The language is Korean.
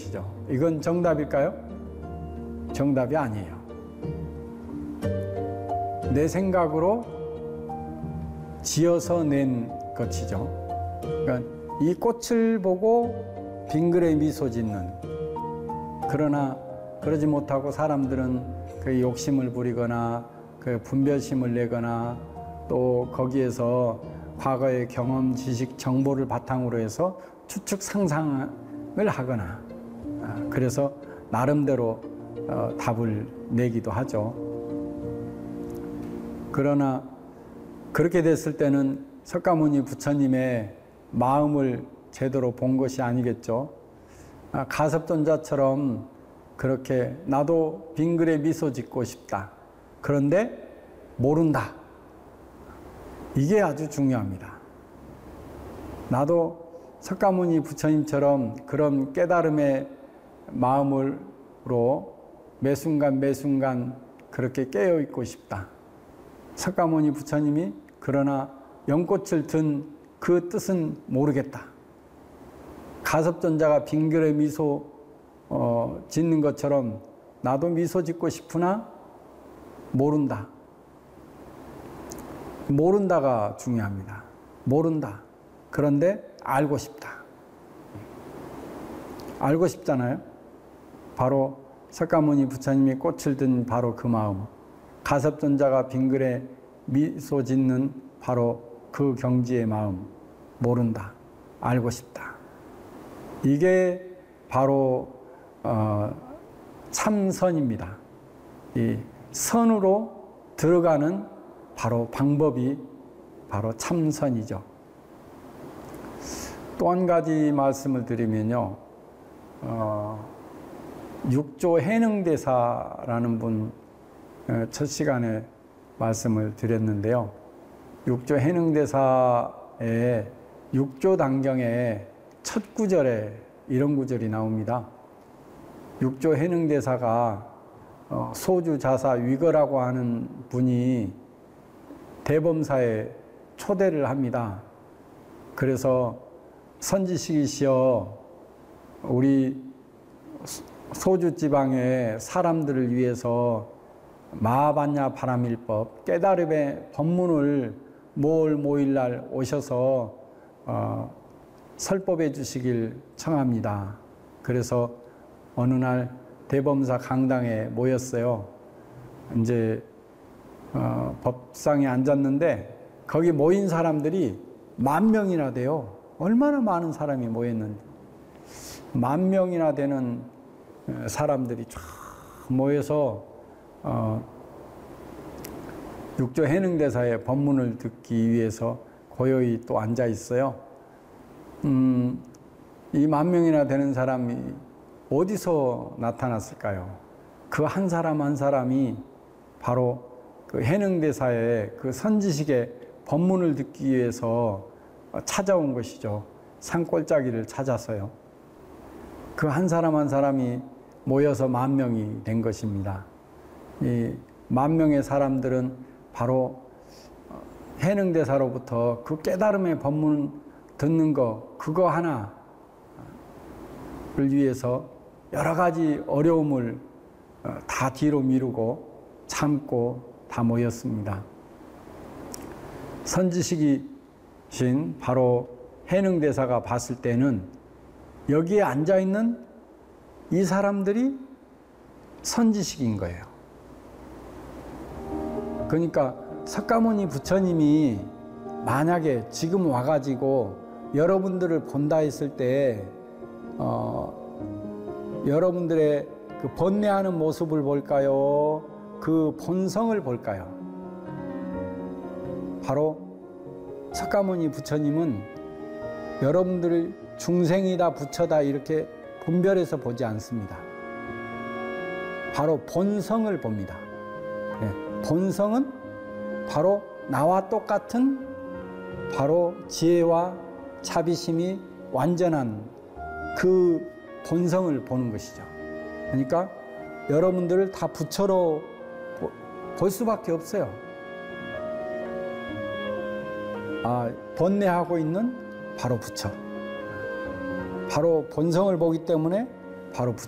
것이죠. 이건 정답일까요? 정답이 아니에요. 내 생각으로 지어서 낸 것이죠. 그러니까 이 꽃을 보고 빙그레 미소 짓는, 그러나 그러지 못하고 사람들은 그 욕심을 부리거나 그 분별심을 내거나 또 거기에서 과거의 경험, 지식, 정보를 바탕으로 해서 추측 상상을 하거나 그래서 나름대로 답을 내기도 하죠. 그러나 그렇게 됐을 때는 석가모니 부처님의 마음을 제대로 본 것이 아니겠죠. 가섭존자처럼 그렇게 나도 빙그레 미소 짓고 싶다. 그런데 모른다. 이게 아주 중요합니다. 나도 석가모니 부처님처럼 그런 깨달음의 마음으로 매순간 매순간 그렇게 깨어있고 싶다. 석가모니 부처님이 그러나 연꽃을 든 그 뜻은 모르겠다. 가섭존자가 빙그레 미소 짓는 것처럼 나도 미소 짓고 싶으나 모른다. 모른다가 중요합니다. 모른다. 그런데 알고 싶다. 알고 싶잖아요. 바로 석가모니 부처님이 꽃을 든 바로 그 마음, 가섭존자가 빙그레 미소 짓는 바로 그 경지의 마음, 모른다. 알고 싶다. 이게 바로 참선입니다. 이 선으로 들어가는 바로 방법이 바로 참선이죠. 또 한 가지 말씀을 드리면요. 육조 해능대사라는 분 첫 시간에 말씀을 드렸는데요. 육조 해능대사의 육조 단경의 첫 구절에 이런 구절이 나옵니다. 육조 해능대사가 소주 자사 위거라고 하는 분이 대범사에 초대를 합니다. 그래서 선지식이시여 우리 소주 지방의 사람들을 위해서 마하반야 바라밀법 깨달음의 법문을 5월 5일날 오셔서 설법해 주시길 청합니다. 그래서 어느 날 대범사 강당에 모였어요. 이제 법상에 앉았는데 거기 모인 사람들이 10,000명이나 돼요. 얼마나 많은 사람이 모였는데 10,000명이나 되는 사람들이 쫙 모여서 육조 해능대사의 법문을 듣기 위해서 고요히 또 앉아 있어요. 이 10,000명이나 되는 사람이 어디서 나타났을까요? 그 한 사람 한 사람이 바로 그 해능대사의 그 선지식의 법문을 듣기 위해서 찾아온 것이죠. 산골짜기를 찾아서요. 그 한 사람 한 사람이 모여서 10,000명이 된 것입니다. 이 10,000명의 사람들은 바로 해능대사로부터 그 깨달음의 법문 듣는 거, 그거 하나를 위해서 여러 가지 어려움을 다 뒤로 미루고 참고 다 모였습니다. 선지식이신 바로 해능대사가 봤을 때는 여기에 앉아있는 이 사람들이 선지식인 거예요. 그러니까 석가모니 부처님이 만약에 지금 와가지고 여러분들을 본다 했을 때 여러분들의 그 번뇌하는 모습을 볼까요? 그 본성을 볼까요? 바로 석가모니 부처님은 여러분들을 중생이다 부처다 이렇게 분별해서 보지 않습니다. 바로 본성을 봅니다. 본성은 바로 나와 똑같은 바로 지혜와 자비심이 완전한 그 본성을 보는 것이죠. 그러니까 여러분들을 다 부처로 볼 수밖에 없어요. 번뇌하고 있는 바로 부처. 바로 본성을 보기 때문에 바로